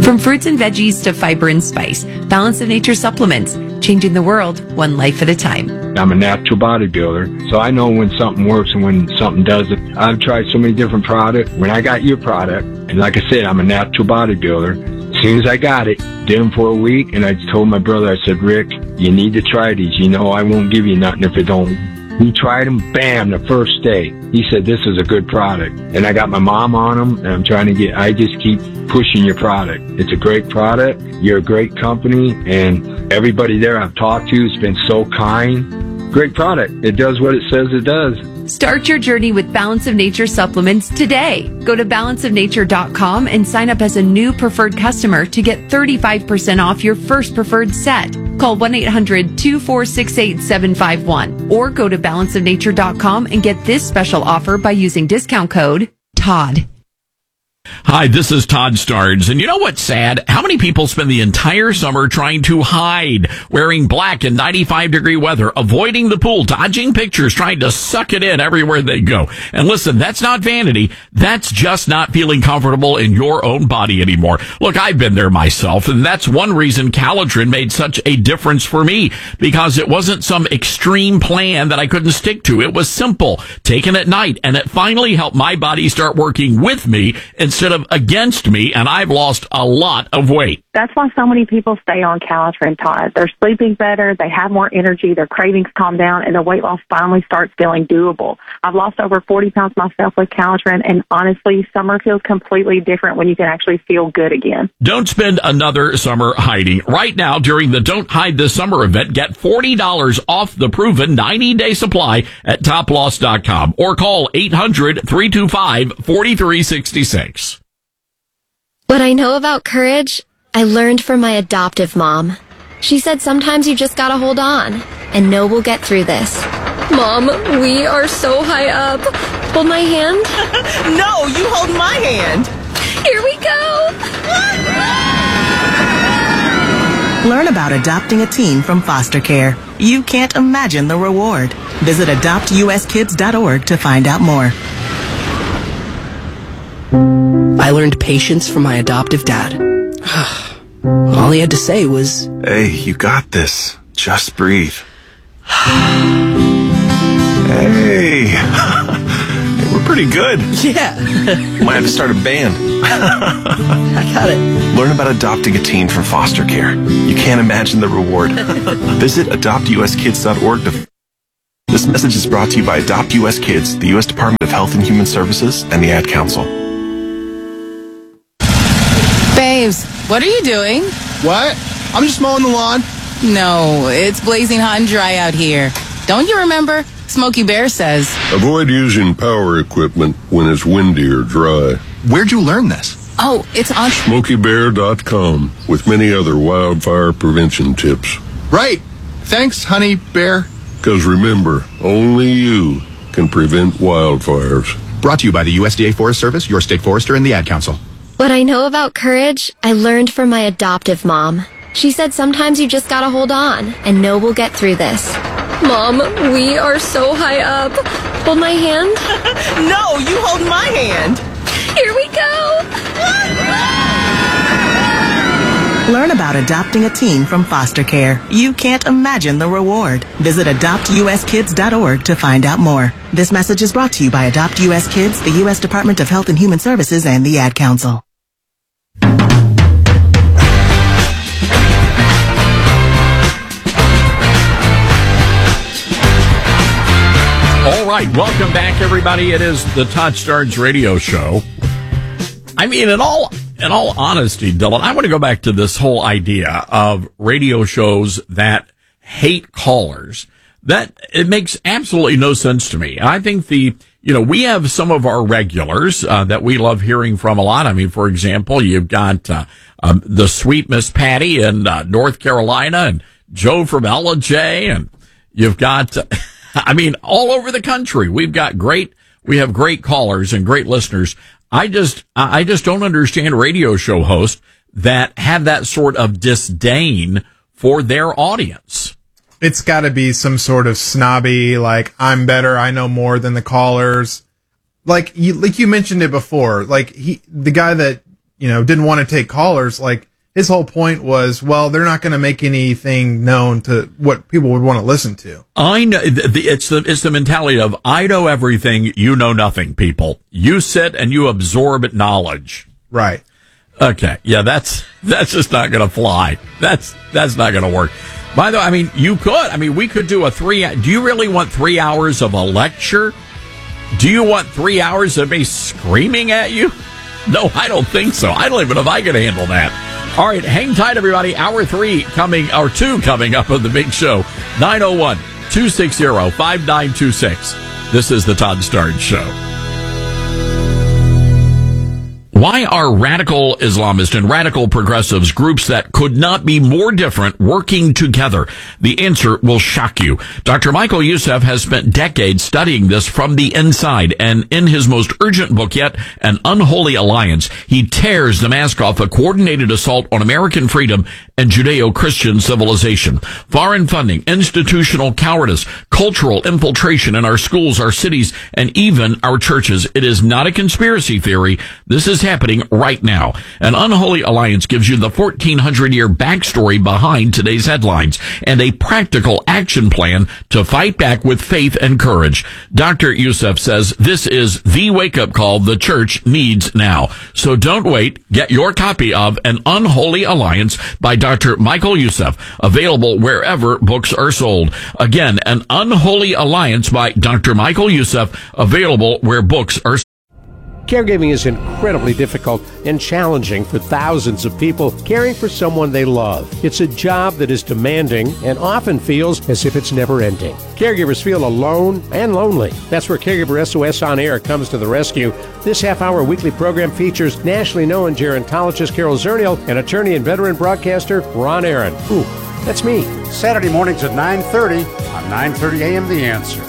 From fruits and veggies to fiber and spice, Balance of Nature supplements, changing the world one life at a time. I'm a natural bodybuilder, so I know when something works and when something doesn't. I've tried so many different products. When I got your product, and like I said, I'm a natural bodybuilder. As soon as I got it, did them for a week, and I told my brother, I said, Rick, you need to try these. You know, I won't give you nothing if it don't. He tried them, bam, the first day. He said, this is a good product. And I got my mom on them, and I'm trying to I just keep pushing your product. It's a great product. You're a great company, and everybody there I've talked to has been so kind. Great product. It does what it says it does. Start your journey with Balance of Nature supplements today. Go to balanceofnature.com and sign up as a new preferred customer to get 35% off your first preferred set. Call 1-800-246-8751 or go to balanceofnature.com and get this special offer by using discount code TODD. Hi, this is Todd Starnes, and you know what's sad? How many people spend the entire summer trying to hide, wearing black in 95-degree weather, avoiding the pool, dodging pictures, trying to suck it in everywhere they go. And listen, that's not vanity. That's just not feeling comfortable in your own body anymore. Look, I've been there myself, and that's one reason Calitrin made such a difference for me, because it wasn't some extreme plan that I couldn't stick to. It was simple, taken at night, and it finally helped my body start working with me instead of against me, and I've lost a lot of weight. That's why so many people stay on Calitrin, Todd. They're sleeping better, they have more energy, their cravings calm down, and their weight loss finally starts feeling doable. I've lost over 40 pounds myself with Calitrin, and honestly, summer feels completely different when you can actually feel good again. Don't spend another summer hiding. Right now, during the Don't Hide This Summer event, get $40 off the proven 90-day supply at toploss.com or call 800-325-4366. What I know about courage, I learned from my adoptive mom. She said sometimes you just gotta hold on and know we'll get through this. Mom, we are so high up. Hold my hand. No, you hold my hand. Here we go. Learn about adopting a teen from foster care. You can't imagine the reward. Visit adoptuskids.org to find out more. I learned patience from my adoptive dad. All he had to say was, "Hey, you got this. Just breathe." Hey, we're pretty good. yeah, Might have to start a band. I got it. Learn about adopting a teen from foster care. You can't imagine the reward. Visit adoptuskids.org to... This message is brought to you by Adopt U.S. Kids, the U.S. Department of Health and Human Services, and the Ad Council. Babes, what are you doing? What? I'm just mowing the lawn. No, it's blazing hot and dry out here. Don't you remember? Smokey Bear says, avoid using power equipment when it's windy or dry. Where'd you learn this? oh, it's on SmokeyBear.com with many other wildfire prevention tips. Right. Thanks, Honey Bear. Because remember, only you can prevent wildfires. Brought to you by the USDA Forest Service, your state forester, and the Ad Council. What I know about courage, I learned from my adoptive mom. She said sometimes you just gotta hold on and know we'll get through this. Mom, we are so high up. Hold my hand. No, you hold my hand. Here we go. Learn about adopting a teen from foster care. You can't imagine the reward. Visit adoptuskids.org to find out more. This message is brought to you by Adopt U.S. Kids, the U.S. Department of Health and Human Services, and the Ad Council. All right, welcome back, everybody. It is the Todd Starnes Radio Show. I mean, in all honesty, Dylan, I want to go back to this whole idea of radio shows that hate callers. That it makes absolutely no sense to me. And I think we have some of our regulars that we love hearing from a lot. I mean, for example, you've got the sweet Miss Patty in North Carolina, and Joe from LJ, and you've got. I mean, all over the country, we have great callers and great listeners. I just don't understand radio show hosts that have that sort of disdain for their audience. It's got to be some sort of snobby, like, I'm better, I know more than the callers. Like you mentioned it before, like the guy that didn't want to take callers, like, his whole point was, well, they're not going to make anything known to what people would want to listen to. I know it's the mentality of I know everything, you know nothing. People, you sit and you absorb knowledge. Right. Okay. Yeah, that's just not going to fly. That's not going to work. By the way, I mean, we could do do you really want 3 hours of a lecture? Do you want 3 hours of me screaming at you? No, I don't think so. I don't even know if I can handle that. All right, hang tight, everybody. Hour 2 coming up on the big show. 901-260-5926. This is the Todd Starnes Show. Why are radical Islamists and radical progressives, groups that could not be more different, working together? The answer will shock you. Dr. Michael Youssef has spent decades studying this from the inside, and in his most urgent book yet, An Unholy Alliance, he tears the mask off a coordinated assault on American freedom and Judeo-Christian civilization. Foreign funding, institutional cowardice, cultural infiltration in our schools, our cities, and even our churches. It is not a conspiracy theory. This is happening right now. An Unholy Alliance gives you the 1,400-year backstory behind today's headlines and a practical action plan to fight back with faith and courage. Dr. Youssef says this is the wake-up call the church needs now. So don't wait. Get your copy of An Unholy Alliance by Dr. Michael Youssef, available wherever books are sold. Again, An Unholy Alliance by Dr. Michael Youssef, available where books are sold. Caregiving is incredibly difficult and challenging for thousands of people caring for someone they love. It's a job that is demanding and often feels as if it's never ending. Caregivers feel alone and lonely. That's where Caregiver SOS On Air comes to the rescue. This half-hour weekly program features nationally known gerontologist Carol Zernial and attorney and veteran broadcaster Ron Aaron. Ooh, that's me. Saturday mornings at 9:30 on 9:30 a.m. The Answer.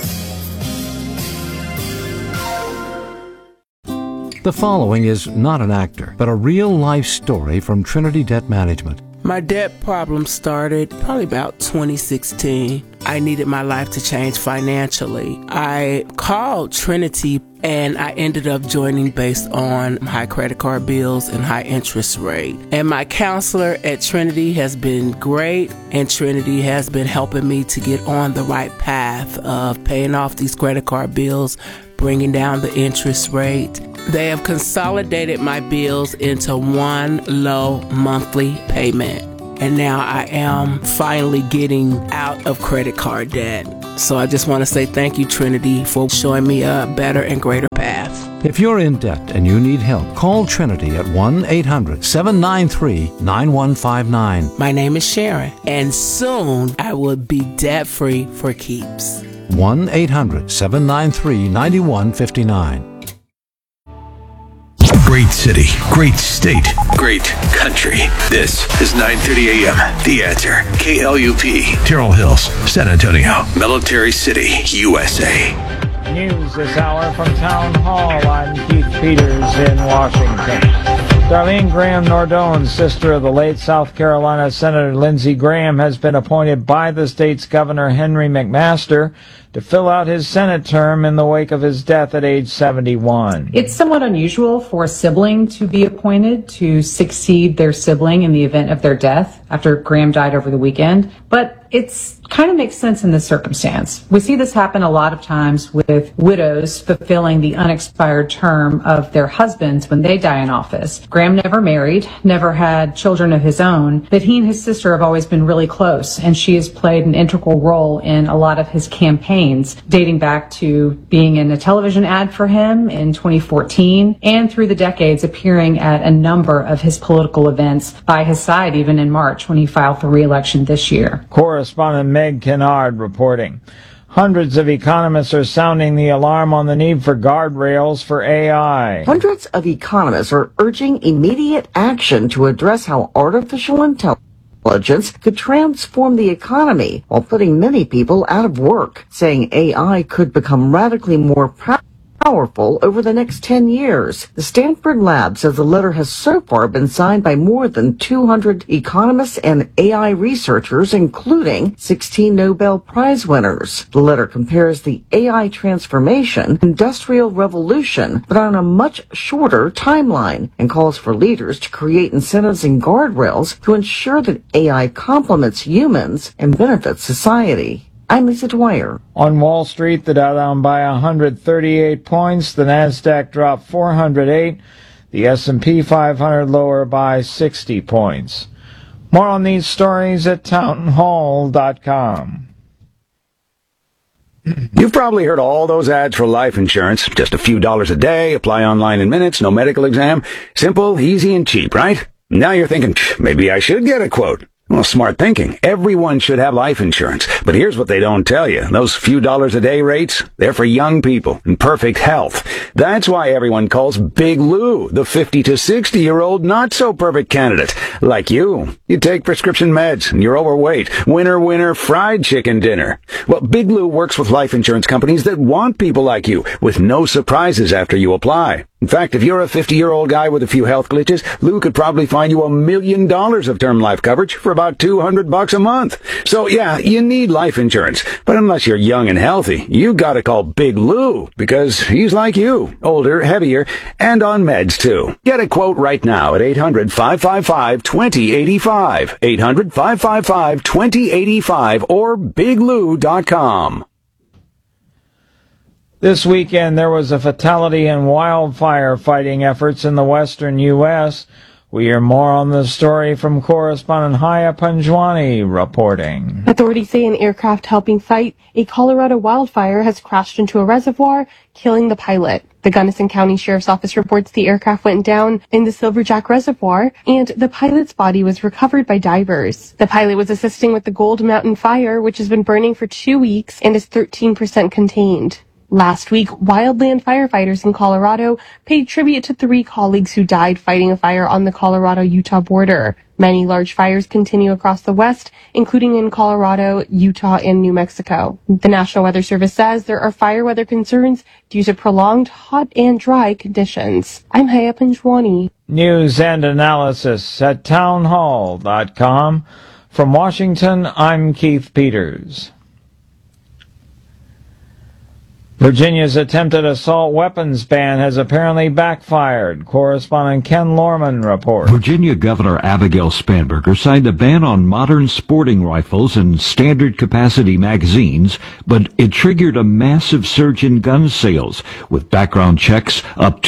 The following is not an actor, but a real-life story from Trinity Debt Management. My debt problem started probably about 2016. I needed my life to change financially. I called Trinity and I ended up joining based on high credit card bills and high interest rate. And my counselor at Trinity has been great, and Trinity has been helping me to get on the right path of paying off these credit card bills, bringing down the interest rate. They have consolidated my bills into one low monthly payment. And now I am finally getting out of credit card debt. So I just want to say thank you, Trinity, for showing me a better and greater path. If you're in debt and you need help, call Trinity at 1-800-793-9159. My name is Sharon, and soon I will be debt-free for keeps. 1-800-793-9159. Great city, great state, great country. This is 9:30 a.m. The Answer. KLUP, Terrell Hills, San Antonio, Military City, USA. News this hour from Town Hall. I'm Keith Peters in Washington. Darlene Graham Nordone, sister of the late South Carolina Senator Lindsey Graham, has been appointed by the state's Governor Henry McMaster to fill out his Senate term in the wake of his death at age 71. It's somewhat unusual for a sibling to be appointed to succeed their sibling in the event of their death after Graham died over the weekend, but it's kind of makes sense in this circumstance. We see this happen a lot of times with widows fulfilling the unexpired term of their husbands when they die in office. Graham never married, never had children of his own, but he and his sister have always been really close, and she has played an integral role in a lot of his campaigns, dating back to being in a television ad for him in 2014, and through the decades appearing at a number of his political events by his side, even in March when he filed for re-election this year. Correspondent Meg Kennard reporting. Hundreds of economists are sounding the alarm on the need for guardrails for AI. Hundreds of economists are urging immediate action to address how artificial intelligence could transform the economy while putting many people out of work, saying AI could become radically more powerful powerful over the next 10 years. The Stanford lab says the letter has so far been signed by more than 200 economists and AI researchers, including 16 Nobel Prize winners. The letter compares the AI transformation, industrial revolution, but on a much shorter timeline, and calls for leaders to create incentives and guardrails to ensure that AI complements humans and benefits society. I'm Lisa Dwyer. On Wall Street, the Dow down by 138 points. The Nasdaq dropped 408. The S&P 500 lower by 60 points. More on these stories at townhall.com. You've probably heard all those ads for life insurance. Just a few dollars a day, apply online in minutes, no medical exam. Simple, easy, and cheap, right? Now you're thinking, maybe I should get a quote. Well, smart thinking. Everyone should have life insurance. But here's what they don't tell you. Those few dollars a day rates, they're for young people in perfect health. That's why everyone calls Big Lou the 50 to 60-year-old not-so-perfect candidate. Like you. You take prescription meds and you're overweight. Winner, winner, fried chicken dinner. Well, Big Lou works with life insurance companies that want people like you, with no surprises after you apply. In fact, if you're a 50-year-old guy with a few health glitches, Lou could probably find you $1 million of term life coverage for about $200 a month. So yeah, you need life insurance. But unless you're young and healthy, you gotta call Big Lou, because he's like you. Older, heavier, and on meds too. Get a quote right now at 800-555-2085. 800-555-2085 or biglou.com. This weekend, there was a fatality in wildfire fighting efforts in the western U.S. We hear more on the story from correspondent Haya Panjwani reporting. Authorities say an aircraft helping fight a Colorado wildfire has crashed into a reservoir, killing the pilot. The Gunnison County Sheriff's Office reports the aircraft went down in the Silverjack Reservoir, and the pilot's body was recovered by divers. The pilot was assisting with the Gold Mountain Fire, which has been burning for 2 weeks and is 13% contained. Last week, wildland firefighters in Colorado paid tribute to 3 colleagues who died fighting a fire on the Colorado-Utah border. Many large fires continue across the West, including in Colorado, Utah, and New Mexico. The National Weather Service says there are fire weather concerns due to prolonged hot and dry conditions. I'm Haya Panjwani. News and analysis at townhall.com. From Washington, I'm Keith Peters. Virginia's attempted assault weapons ban has apparently backfired. Correspondent Ken Lorman reports. Virginia Governor Abigail Spanberger signed a ban on modern sporting rifles and standard capacity magazines, but it triggered a massive surge in gun sales, with background checks up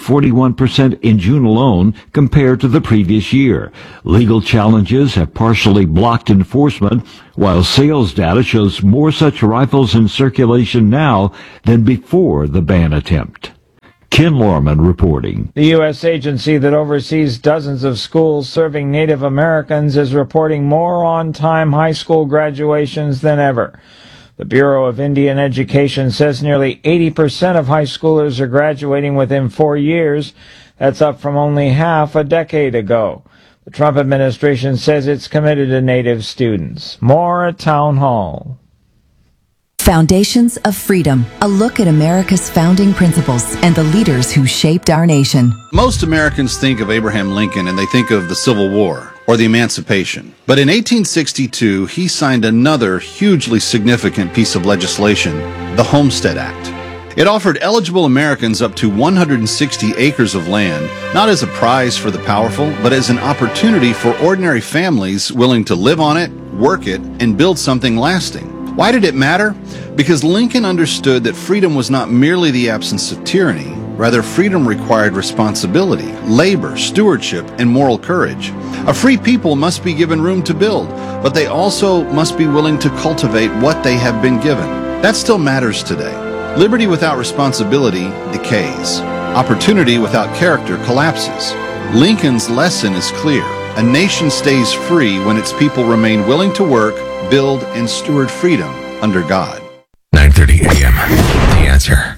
241% in June alone compared to the previous year. Legal challenges have partially blocked enforcement, while sales data shows more such rifles in circulation now than before the ban attempt. Ken Lorman reporting. The U.S. agency that oversees dozens of schools serving Native Americans is reporting more on-time high school graduations than ever. The Bureau of Indian Education says nearly 80% of high schoolers are graduating within 4 years. That's up from only half a decade ago. The Trump administration says it's committed to Native students. More at Town Hall. Foundations of Freedom, a look at America's founding principles and the leaders who shaped our nation. Most Americans think of Abraham Lincoln and they think of the Civil War or the Emancipation. But in 1862, he signed another hugely significant piece of legislation, the Homestead Act. It offered eligible Americans up to 160 acres of land, not as a prize for the powerful, but as an opportunity for ordinary families willing to live on it, work it, and build something lasting. Why did it matter? Because Lincoln understood that freedom was not merely the absence of tyranny. Rather, freedom required responsibility, labor, stewardship, and moral courage. A free people must be given room to build, but they also must be willing to cultivate what they have been given. That still matters today. Liberty without responsibility decays. Opportunity without character collapses. Lincoln's lesson is clear. A nation stays free when its people remain willing to work, build, and steward freedom under God. 9:30 a.m. The Answer.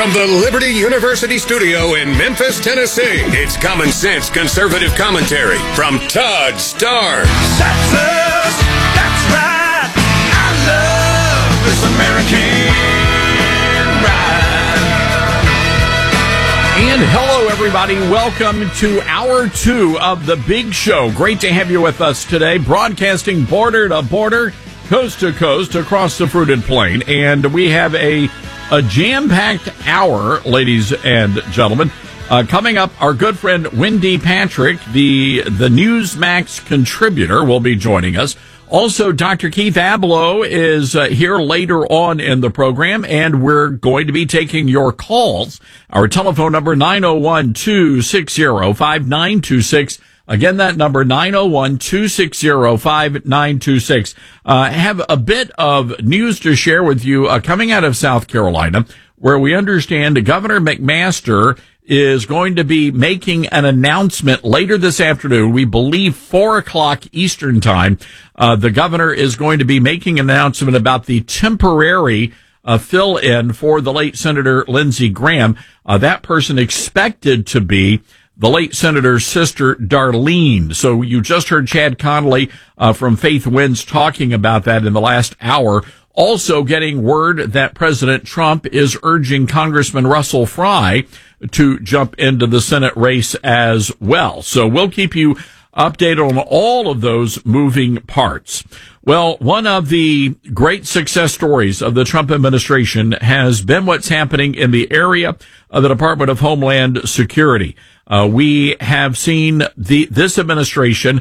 From the Liberty University studio in Memphis, Tennessee, it's Common Sense Conservative Commentary from Todd Starnes. That's us. That's right. I love this American ride. And hello, everybody. Welcome to Hour 2 of The Big Show. Great to have you with us today, broadcasting border to border, coast to coast, across the fruited plain. And we have a jam-packed hour, ladies and gentlemen. Coming up, our good friend Wendy Patrick, the Newsmax contributor, will be joining us. Also, Dr. Keith Abloh is here later on in the program, and we're going to be taking your calls. Our telephone number, 901-260-5926. Again, that number, 901-260-5926. Have a bit of news to share with you coming out of South Carolina, where we understand Governor McMaster is going to be making an announcement later this afternoon. We believe 4 o'clock Eastern time. The governor is going to be making an announcement about the temporary fill-in for the late Senator Lindsey Graham. That person expected to be the late Senator's sister, Darlene. So you just heard Chad Connolly from Faith Winds talking about that in the last hour. Also getting word that President Trump is urging Congressman Russell Fry to jump into the Senate race as well. So we'll keep you updated on all of those moving parts. Well, one of the great success stories of the Trump administration has been what's happening in the area of the Department of Homeland Security. We have seen this administration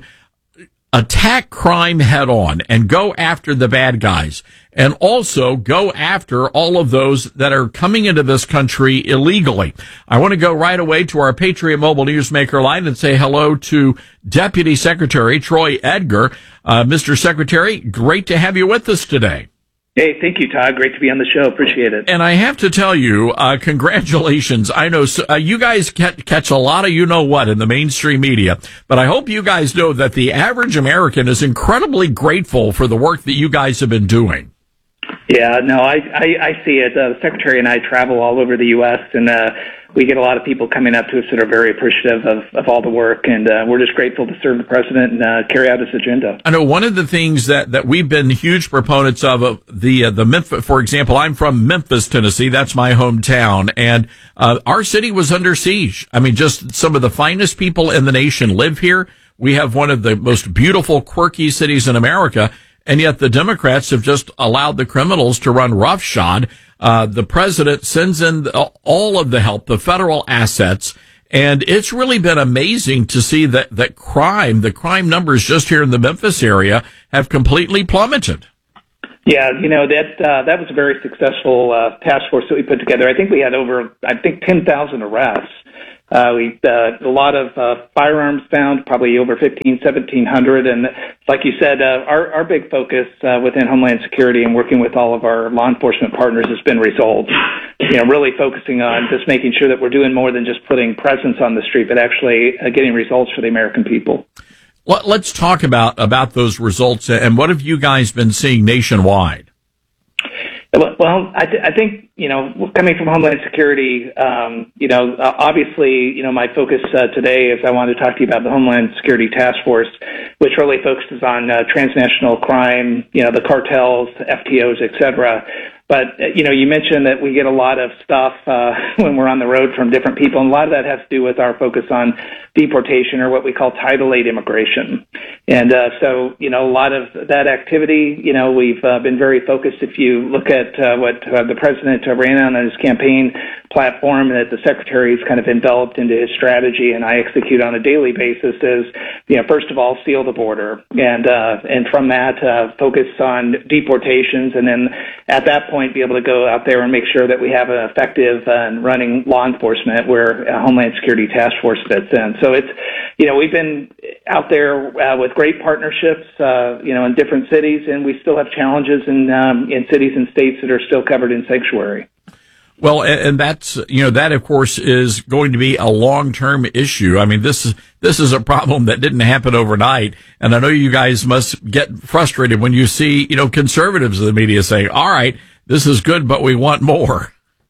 attack crime head on and go after the bad guys, and also go after all of those that are coming into this country illegally. I want to go right away to our Patriot Mobile Newsmaker line and say hello to Deputy Secretary Troy Edgar. Mr. Secretary, great to have you with us today. Hey, thank you, Todd. Great to be on the show. Appreciate it. And I have to tell you, congratulations. I know you guys catch a lot of you-know-what in the mainstream media, but I hope you guys know that the average American is incredibly grateful for the work that you guys have been doing. Yeah, no, I see it. The Secretary and I travel all over the U.S., and we get a lot of people coming up to us that are very appreciative of all the work, and we're just grateful to serve the president and carry out his agenda. I know one of the things that we've been huge proponents of the Memphis, for example, I'm from Memphis, Tennessee. That's my hometown, and our city was under siege. I mean, just some of the finest people in the nation live here. We have one of the most beautiful, quirky cities in America. And yet the Democrats have just allowed the criminals to run roughshod. The president sends in all of the help, the federal assets, and it's really been amazing to see that the crime numbers just here in the Memphis area have completely plummeted. Yeah, that was a very successful task force that we put together. I think we had over 10,000 arrests. We a lot of firearms found, probably over 1,700. And like you said, our big focus within Homeland Security and working with all of our law enforcement partners has been results. Really focusing on just making sure that we're doing more than just putting presence on the street, but actually getting results for the American people. Well, let's talk about those results, and what have you guys been seeing nationwide? Well, I think, coming from Homeland Security, obviously, my focus today is I want to talk to you about the Homeland Security Task Force, which really focuses on transnational crime, the cartels, FTOs, et cetera. But, you mentioned that we get a lot of stuff when we're on the road from different people, and a lot of that has to do with our focus on deportation, or what we call Title VIII immigration. And so, a lot of that activity, we've been very focused. If you look at what the president ran on his campaign platform, that the secretary's kind of enveloped into his strategy, and I execute on a daily basis, is, first of all, seal the border, and from that, focus on deportations, and then at that point, be able to go out there and make sure that we have an effective and running law enforcement where Homeland Security Task Force fits in. So it's, we've been out there with great partnerships, in different cities, and we still have challenges in cities and states that are still covered in sanctuary. Well, and that's, that of course is going to be a long-term issue. I mean, this is a problem that didn't happen overnight. And I know you guys must get frustrated when you see, conservatives in the media saying, all right, this is good, but we want more.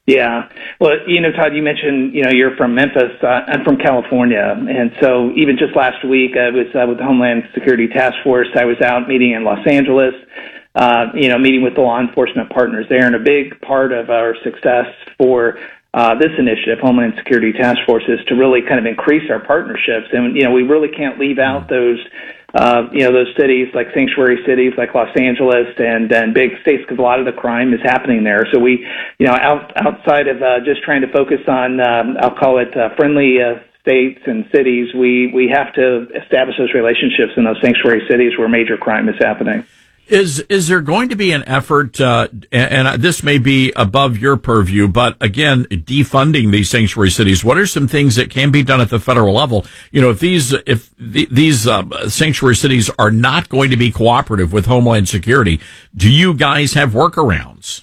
Yeah. Well, Todd, you mentioned, you're from Memphis. I'm from California. And so even just last week, I was with the Homeland Security Task Force. I was out meeting in Los Angeles, meeting with the law enforcement partners there. And a big part of our success for this initiative, Homeland Security Task Force, is to really kind of increase our partnerships. And, we really can't leave out those cities like sanctuary cities like Los Angeles and big states, because a lot of the crime is happening there. So we, outside of just trying to focus on, I'll call it friendly states and cities, we have to establish those relationships in those sanctuary cities where major crime is happening. Is there going to be an effort, and this may be above your purview, but again, defunding these sanctuary cities? What are some things that can be done at the federal level? If these sanctuary cities are not going to be cooperative with Homeland Security, do you guys have workarounds?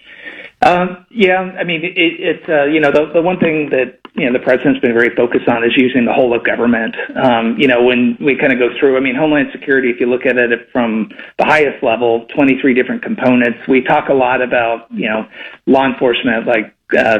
Yeah, I mean, it's the one thing that, the president's been very focused on is using the whole of government. When we kind of go through, Homeland Security, if you look at it from the highest level, 23 different components, we talk a lot about, law enforcement, like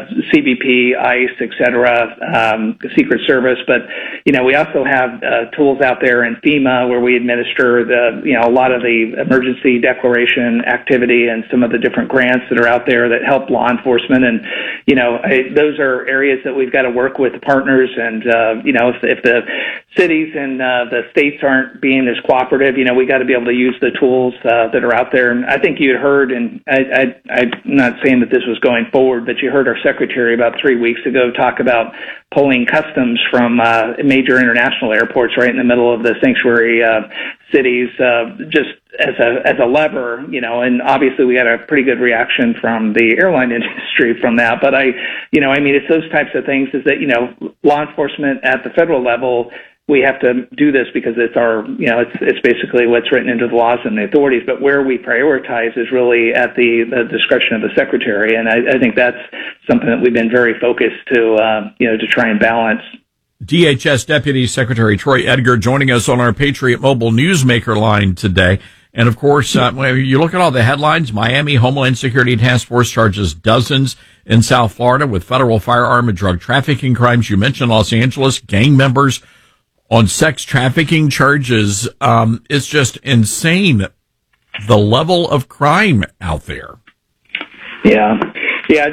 CBP, ICE, et cetera, Secret Service. But, we also have tools out there in FEMA where we administer a lot of the emergency declaration activity and some of the different grants that are out there that help law enforcement. And, those are areas that we've got to work with the partners. And, if the cities and the states aren't being as cooperative, we got to be able to use the tools that are out there. And I think you had heard, and I'm not saying that this was going forward, but you heard our secretary about 3 weeks ago talk about pulling customs from major international airports right in the middle of the sanctuary cities, just as a lever, and obviously we had a pretty good reaction from the airline industry from that. But it's those types of things, is that, law enforcement at the federal level, we have to do this because it's our, it's basically what's written into the laws and the authorities. But where we prioritize is really at the discretion of the secretary. And I think that's something that we've been very focused to try and balance. DHS Deputy Secretary Troy Edgar joining us on our Patriot Mobile Newsmaker line today. And of course, you look at all the headlines. Miami Homeland Security Task Force charges dozens in South Florida with federal firearm and drug trafficking crimes. You mentioned Los Angeles, gang members on sex trafficking charges. It's just insane, the level of crime out there. Yeah. Yeah,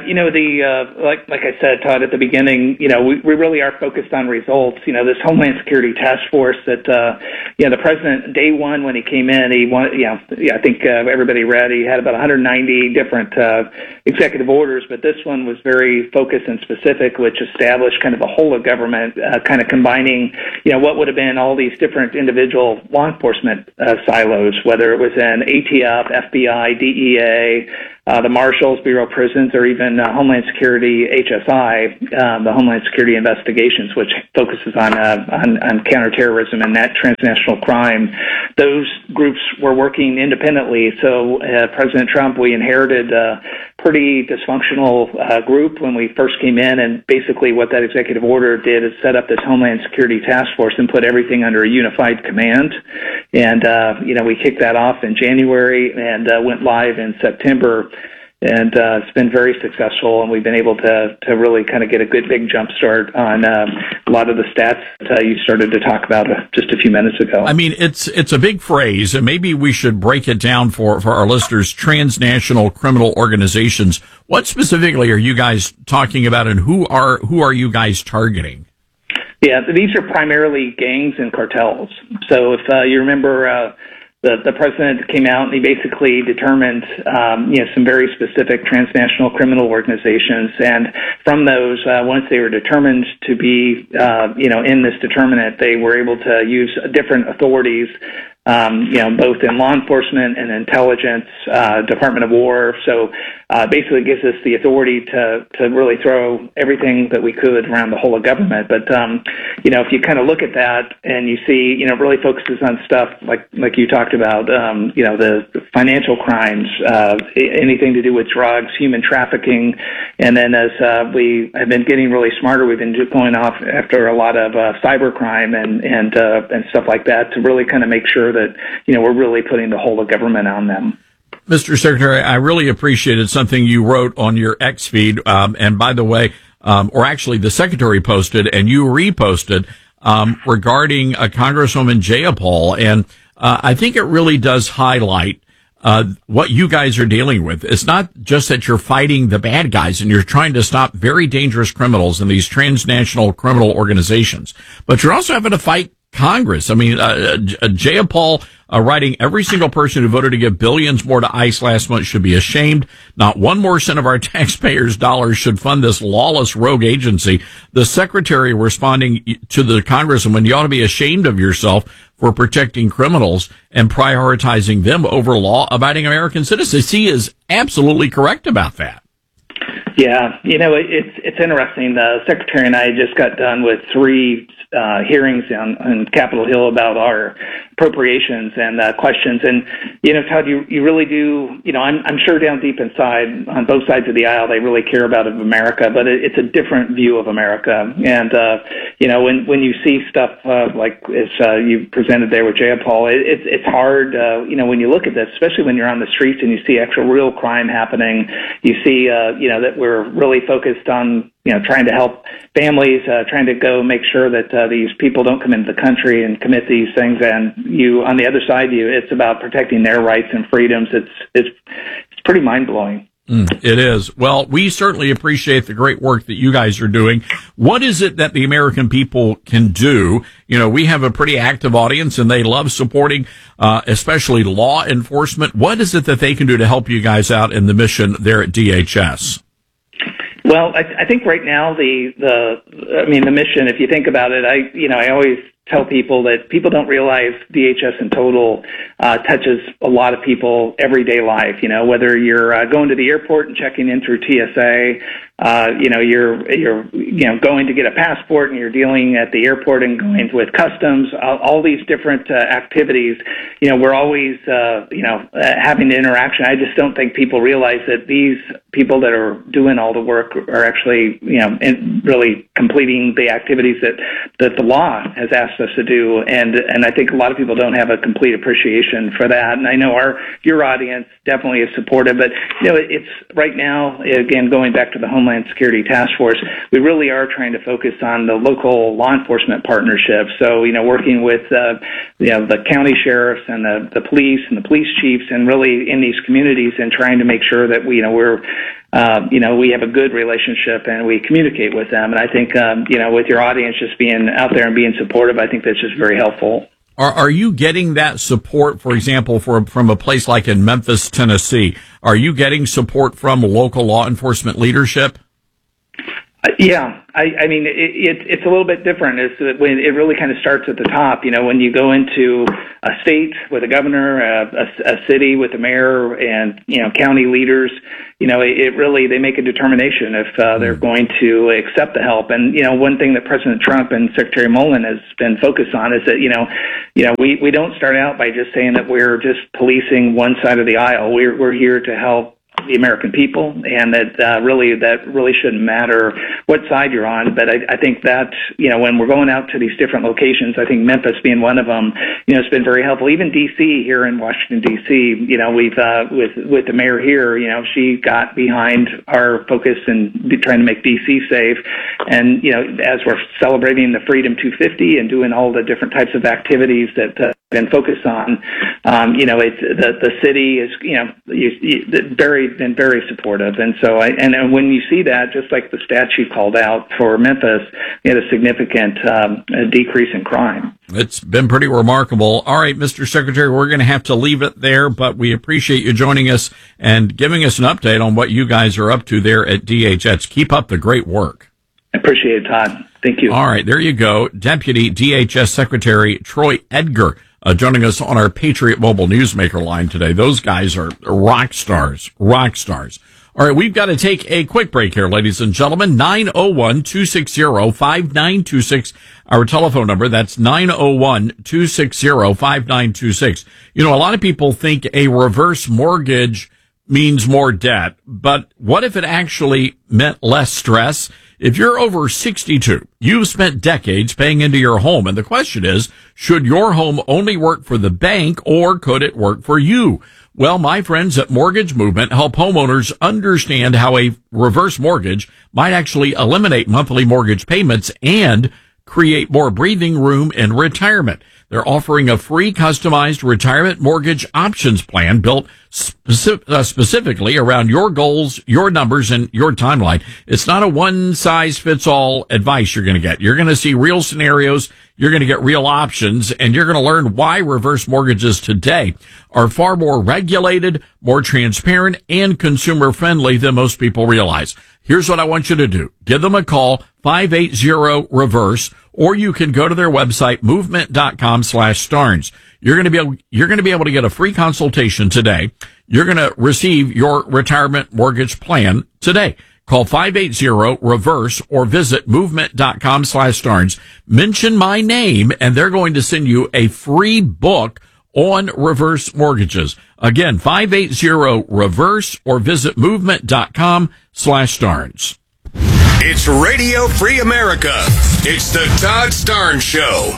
like I said, Todd, at the beginning, we really are focused on results. This Homeland Security Task Force that, the president, day one when he came in, I think everybody read, he had about 190 different executive orders, but this one was very focused and specific, which established kind of the whole of government, kind of combining, what would have been all these different individual law enforcement silos, whether it was an ATF, FBI, DEA, the Marshals, Bureau of Prisons, or even Homeland Security, HSI, the Homeland Security Investigations, which focuses on counterterrorism and that transnational crime. Those groups were working independently. So President Trump, we inherited a pretty dysfunctional group when we first came in, and basically what that executive order did is set up this Homeland Security Task Force and put everything under a unified command. And, we kicked that off in January and went live in September. And it's been very successful, and we've been able to really kind of get a good big jump start on a lot of the stats that you started to talk about just a few minutes ago. I mean, it's a big phrase, and maybe we should break it down for our listeners. Transnational criminal organizations. What specifically are you guys talking about, and who are you guys targeting? Yeah, these are primarily gangs and cartels. So if you remember, the president came out and he basically determined, some very specific transnational criminal organizations. And from those, once they were determined to be, in this determinant, they were able to use different authorities, both in law enforcement and intelligence, Department of War. So basically it gives us the authority to really throw everything that we could around the whole of government. But, if you kind of look at that and you see, really focuses on stuff like you talked about, the financial crimes, anything to do with drugs, human trafficking. And then as we have been getting really smarter, we've been going off after a lot of cyber crime and stuff like that to really kind of make sure that, we're really putting the whole of government on them. Mr. Secretary, I really appreciated something you wrote on your X feed. And by the way, or actually the Secretary posted and you reposted, regarding Congresswoman Jayapal. And, I think it really does highlight, what you guys are dealing with. It's not just that you're fighting the bad guys and you're trying to stop very dangerous criminals in these transnational criminal organizations, but you're also having to fight Congress. I mean, Jayapal, writing every single person who voted to give billions more to ICE last month should be ashamed. Not one more cent of our taxpayers' dollars should fund this lawless rogue agency. The secretary responding to the congresswoman, you ought to be ashamed of yourself for protecting criminals and prioritizing them over law-abiding American citizens. He is absolutely correct about that. Yeah, it's interesting. The secretary and I just got done with 3 hearings on Capitol Hill about our appropriations and questions. And, Todd, you really do, I'm sure down deep inside on both sides of the aisle, they really care about America, but it's a different view of America. And, when you see stuff like as you presented there with Jayapal, it's hard, when you look at this, especially when you're on the streets and you see actual real crime happening, you see, that we're really focused on, trying to help families, trying to go make sure that these people don't come into the country and commit these things. And on the other side of you, it's about protecting their rights and freedoms. It's pretty mind-blowing. It is. Well, we certainly appreciate the great work that you guys are doing. What is it that the American people can do? We have a pretty active audience and they love supporting, especially law enforcement. What is it that they can do to help you guys out in the mission there at DHS? Well, I think right now the mission, if you think about it, I always tell people that people don't realize DHS in total touches a lot of people everyday life. Whether you're going to the airport and checking in through TSA, you're going to get a passport and you're dealing at the airport and going with customs, all these different activities. We're always having the interaction. I just don't think people realize that these people that are doing all the work are actually really completing the activities that the law has asked us to do, and I think a lot of people don't have a complete appreciation for that. And I know your audience definitely is supportive, but it's right now, again, going back to the Homeland Security Task Force, we really are trying to focus on the local law enforcement partnerships. So working with the county sheriffs and the police and the police chiefs, and really in these communities, and trying to make sure that we have a good relationship and we communicate with them. And I think, with your audience just being out there and being supportive, I think that's just very helpful. Are you getting that support, for example, from a place like in Memphis, Tennessee? Are you getting support from local law enforcement leadership? Yeah, I mean, it's a little bit different. It really kind of starts at the top. When you go into a state with a governor, a city with a mayor, and county leaders, they make a determination if they're going to accept the help. And one thing that President Trump and Secretary Mullen has been focused on is that we don't start out by just saying that we're just policing one side of the aisle. We're here to help the American people, and that really shouldn't matter what side you're on. But I think that when we're going out to these different locations, I think Memphis being one of them, it's been very helpful. Even D.C. here in Washington D.C., we've with the mayor here, she got behind our focus in trying to make D.C. safe, and as we're celebrating the Freedom 250 and doing all the different types of activities that been focused on, it's the city is been very supportive, and so and when you see that, just like the stats you called out for Memphis, you had a significant decrease in crime. It's been pretty remarkable. All right, Mr. Secretary, we're going to have to leave it there, but we appreciate you joining us and giving us an update on what you guys are up to there at DHS. Keep up the great work. I appreciate it, Todd. Thank you. All right, there you go. Deputy DHS Secretary Troy Edgar joining us on our Patriot Mobile Newsmaker line today. Those guys are rock stars. All right, we've got to take a quick break here, ladies and gentlemen. 901-260-5926, our telephone number. That's 901-260-5926. A lot of people think a reverse mortgage means more debt, but what if it actually meant less stress? If you're over 62, you've spent decades paying into your home, and the question is, should your home only work for the bank, or could it work for you? Well, my friends at Mortgage Movement help homeowners understand how a reverse mortgage might actually eliminate monthly mortgage payments and create more breathing room in retirement. They're offering a free customized retirement mortgage options plan built specifically around your goals, your numbers, and your timeline. It's not a one-size-fits-all advice you're going to get. You're going to see real scenarios, you're going to get real options, and you're going to learn why reverse mortgages today are far more regulated, more transparent, and consumer-friendly than most people realize. Here's what I want you to do. Give them a call, 580-REVERSE, or you can go to their website, movement.com/Starnes. You're going to be able to get a free consultation today. You're going to receive your retirement mortgage plan today. Call 580-REVERSE or visit movement.com/Starnes. Mention my name and they're going to send you a free book on reverse mortgages. Again, 580-REVERSE or visit movement.com/Starnes. It's Radio Free America. It's the Todd Starnes Show.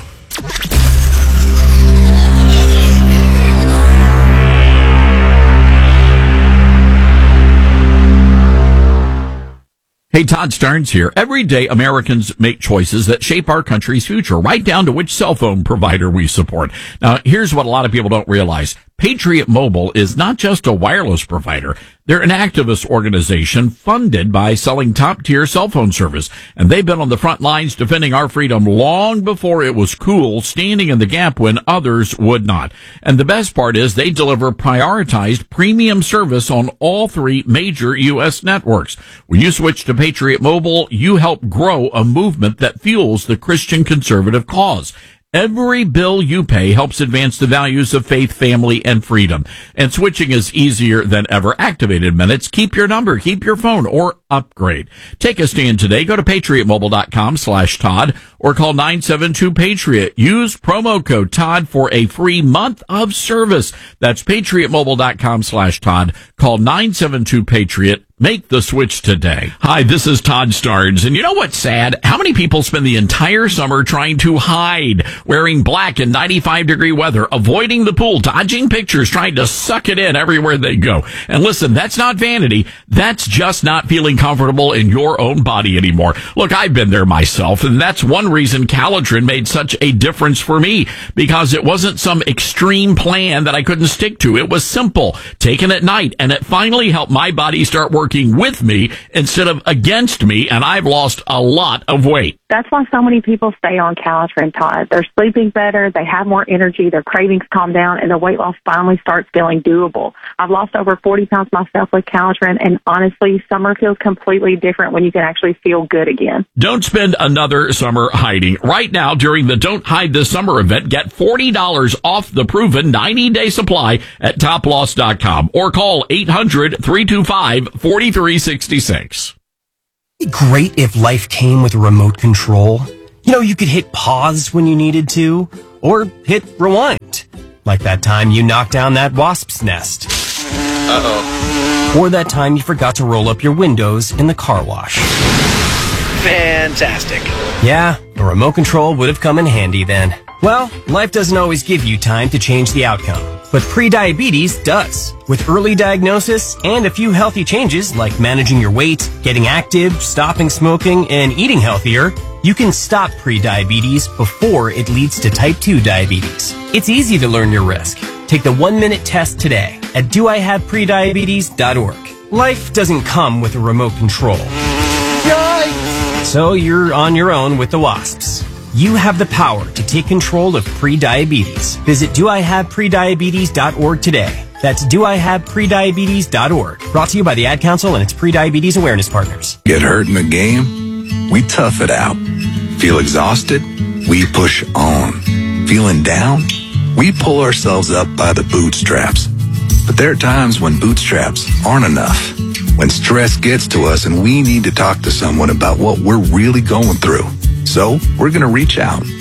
Hey, Todd Starnes here. Every day, Americans make choices that shape our country's future, right down to which cell phone provider we support. Now, here's what a lot of people don't realize. Patriot Mobile is not just a wireless provider. They're an activist organization funded by selling top-tier cell phone service. And they've been on the front lines defending our freedom long before it was cool, standing in the gap when others would not. And the best part is they deliver prioritized premium service on all three major U.S. networks. When you switch to Patriot Mobile, you help grow a movement that fuels the Christian conservative cause. Every bill you pay helps advance the values of faith, family, and freedom. And switching is easier than ever. Activated minutes. Keep your number, keep your phone, or upgrade. Take a stand today. Go to patriotmobile.com/Todd or call 972-PATRIOT. Use promo code Todd for a free month of service. That's patriotmobile.com/Todd. Call 972-PATRIOT. Make the switch today. Hi, this is Todd Starnes. And you know what's sad? How many people spend the entire summer trying to hide, wearing black in 95-degree weather, avoiding the pool, dodging pictures, trying to suck it in everywhere they go? And listen, that's not vanity. That's just not feeling comfortable in your own body anymore. Look, I've been there myself, and that's one reason Calitrin made such a difference for me, because it wasn't some extreme plan that I couldn't stick to. It was simple, taken at night, and it finally helped my body start working with me instead of against me, and I've lost a lot of weight. That's why so many people stay on Calitrin, Todd. They're sleeping better, they have more energy, their cravings calm down, and their weight loss finally starts feeling doable. I've lost over 40 pounds myself with Calitrin, and honestly, summer feels completely different when you can actually feel good again. Don't spend another summer hiding. Right now, during the Don't Hide This Summer event, get $40 off the proven 90-day supply at toploss.com or call 800-325-4366. It'd be great if life came with a remote control. You know, you could hit pause when you needed to, or hit rewind. Like that time you knocked down that wasp's nest. Uh-oh. Or that time you forgot to roll up your windows in the car wash. Fantastic. Yeah, a remote control would have come in handy then. Well, life doesn't always give you time to change the outcome, but prediabetes does. With early diagnosis and a few healthy changes like managing your weight, getting active, stopping smoking, and eating healthier, you can stop prediabetes before it leads to type 2 diabetes. It's easy to learn your risk. Take the 1-minute test today at doihaveprediabetes.org. Life doesn't come with a remote control. Yikes! So you're on your own with the wasps. You have the power to take control of prediabetes. Visit doihaveprediabetes.org today. That's doihaveprediabetes.org. Brought to you by the Ad Council and its Prediabetes Awareness Partners. Get hurt in the game? We tough it out. Feel exhausted? We push on. Feeling down? We pull ourselves up by the bootstraps. But there are times when bootstraps aren't enough. When stress gets to us and we need to talk to someone about what we're really going through. So we're going to reach out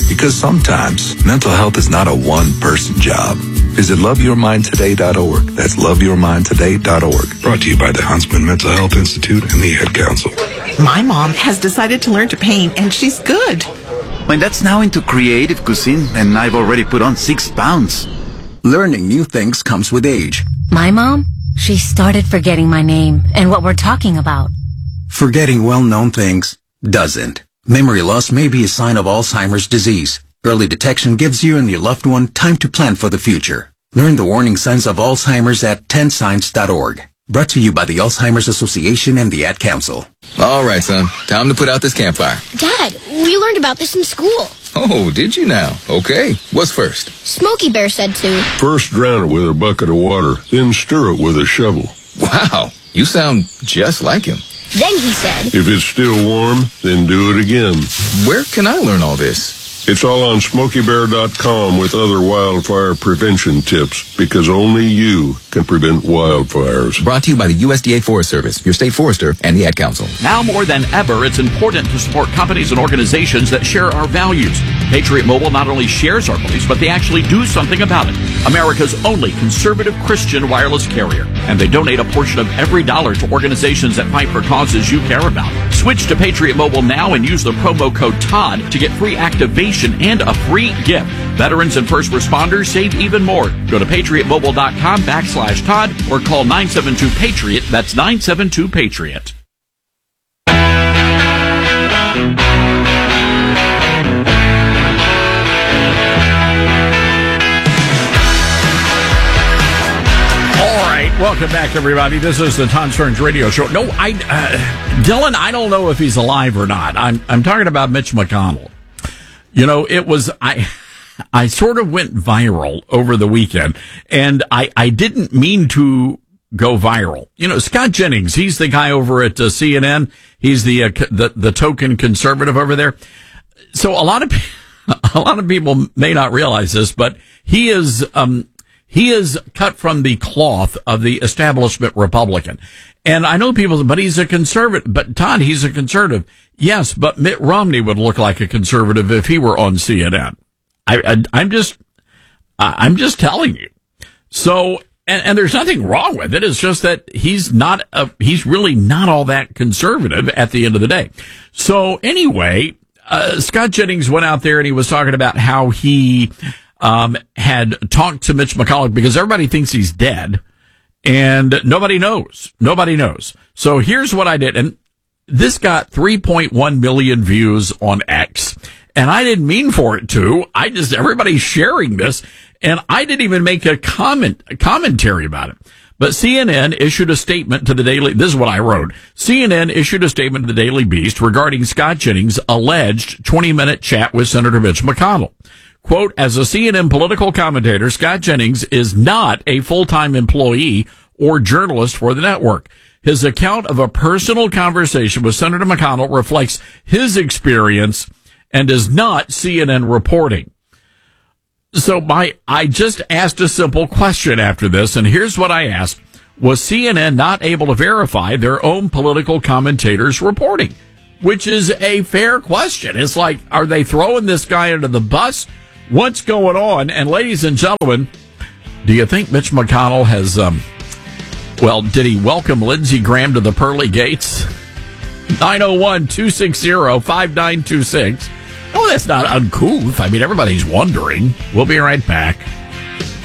Because sometimes mental health is not a one-person job. Visit loveyourmindtoday.org. That's loveyourmindtoday.org. Brought to you by the Huntsman Mental Health Institute and the Ad Council. My mom has decided to learn to paint, and she's good. My dad's now into creative cuisine, and I've already put on 6 pounds. Learning new things comes with age. My mom? She started forgetting my name and what we're talking about. Forgetting well-known things doesn't. Memory loss may be a sign of Alzheimer's disease. Early detection gives you and your loved one time to plan for the future. Learn the warning signs of Alzheimer's at 10signs.org. Brought to you by the Alzheimer's Association and the Ad Council. All right, son. Time to put out this campfire. Dad, we learned about this in school. Oh, did you now? Okay. What's first? Smokey Bear said to. First drown it with a bucket of water, then stir it with a shovel. Wow. You sound just like him. Then he said. If it's still warm, then do it again. Where can I learn all this? It's all on SmokeyBear.com with other wildfire prevention tips, because only you can prevent wildfires. Brought to you by the USDA Forest Service, your state forester, and the Ad Council. Now more than ever, it's important to support companies and organizations that share our values. Patriot Mobile not only shares our beliefs, but they actually do something about it. America's only conservative Christian wireless carrier. And they donate a portion of every dollar to organizations that fight for causes you care about. Switch to Patriot Mobile now and use the promo code TODD to get free activation and a free gift. Veterans and first responders save even more. Go to patriotmobile.com/Todd or call 972-PATRIOT. That's 972-PATRIOT. Welcome back, everybody. This is the Todd Starnes Radio Show. No, Dylan, I don't know if he's alive or not. I'm talking about Mitch McConnell. You know, I sort of went viral over the weekend, and I didn't mean to go viral. You know, Scott Jennings, he's the guy over at CNN. He's the token conservative over there. So a lot of people may not realize this, but he is cut from the cloth of the establishment Republican. And I know people, but he's a conservative. But Todd, he's a conservative. Yes, but Mitt Romney would look like a conservative if he were on CNN. I'm just telling you. So, and there's nothing wrong with it. It's just that he's really not all that conservative at the end of the day. So anyway, Scott Jennings went out there and he was talking about how he had talked to Mitch McConnell because everybody thinks he's dead and nobody knows. So here's what I did. And this got 3.1 million views on X. And I didn't mean for it to. Everybody's sharing this. And I didn't even make a commentary about it. But CNN issued a statement to the Daily, this is what I wrote. CNN issued a statement to the Daily Beast regarding Scott Jennings' alleged 20-minute chat with Senator Mitch McConnell. Quote, as a CNN political commentator, Scott Jennings is not a full-time employee or journalist for the network. His account of a personal conversation with Senator McConnell reflects his experience and is not CNN reporting. So I just asked a simple question after this, and here's what I asked. Was CNN not able to verify their own political commentators' reporting? Which is a fair question. It's like, are they throwing this guy under the bus? What's going on? And ladies and gentlemen, do you think Mitch McConnell has, did he welcome Lindsey Graham to the pearly gates? 901-260-5926. Oh, that's not uncouth. I mean, everybody's wondering. We'll be right back.